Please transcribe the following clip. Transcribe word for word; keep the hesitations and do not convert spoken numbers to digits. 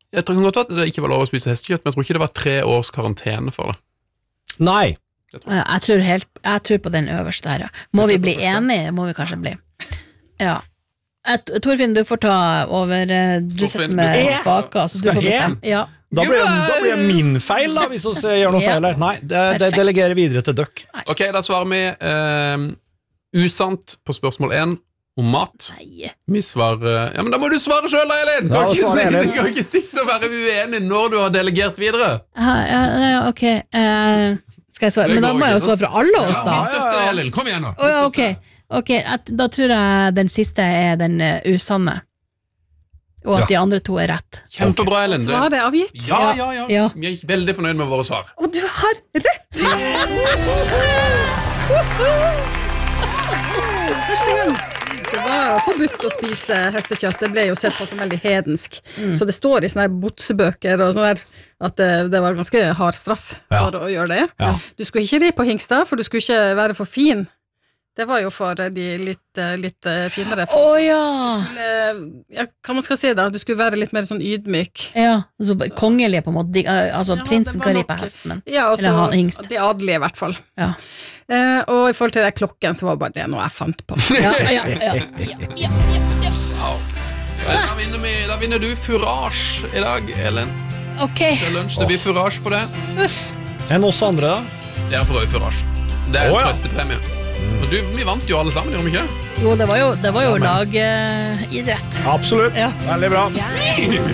Jeg tror godt at det ikke var lov å spise hestekjøtt, men jeg tror ikke det var tre års karantene for det. Nei. Jeg tror, jeg tror, helt, jeg tror på den øverste her, ja. Må vi bli enige? Må vi kanskje bli. Ja. Jeg, Torfinn, du får ta over. Du sitter med baka, så du får bestemme. Ja. Da blir, da blir det min feil da, hvis vi gjør noe feil her. Nei, det, det delegerer videre til døkk. Ok, da svarer vi uh, usant på spørsmål én om mat. Nei. Vi svarer... Ja, men da må du svare selv da, Elin! Du Ja, kan, ikke, Elin. du kan ikke sitte og være uenig når du har delegert videre. Ja, ja, ok. Uh, skal jeg svare? Men da må jeg jo svare fra alle oss da. Vi støtter deg, Elin. Kom igjen nå. Oh, ja, ok, ok. At, da tror jeg den siste er den uh, usanne. Og at Ja. de andre to er rett. Kjempebra, Elin. Det- Svaret er avgitt. Ja, ja, ja, Ja. Vi er veldig fornøyd med våre svar. Og du har rett! Første gang. Det var forbudt å spise hestekjøtt. Det ble jo sett på som veldig hedensk. Mm. Så det står i sånne her botsebøker og sånn her, at det, det var ganske hard straff Ja. for å gjøre det. Ja. Du skulle ikke ri på hingstad, for du skulle ikke være for fin. Det var jo for de litt, litt finere. Å oh, ja. Ja, hva man skal si da? Du skulle være litt mer sånn ydmyk. Ja, så kongelige på en måte. De, altså, Ja, prinsen det var kan ri på nok- hesten, men Ja, og Eller så ha hingst. de adelige i hvert fall. ja. Eh, og i forhold til den klokken, så var bare det noe jeg fant på. Ja, ja, ja, ja, ja, ja. Da vinner, vi, da vinner du furasj i dag, Elin. Ok. Det er lunsj, det blir furasj på det. Uff. Enn oss andre da? Dere får også furasj. Det er en Å, ja. trøstepremie. Og du, vi vant jo alle sammen, gjorde vi ikke det? Jo, det var jo, det var jo lagidrett. Absolutt. Ja. Veldig bra.